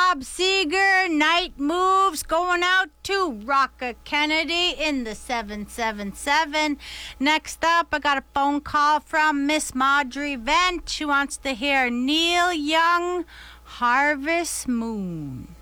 Bob Seger, Night Moves, going out to Rocka Kennedy in the 777. Next up, I got a phone call from Miss Marjorie Vent. She wants to hear Neil Young, Harvest Moon.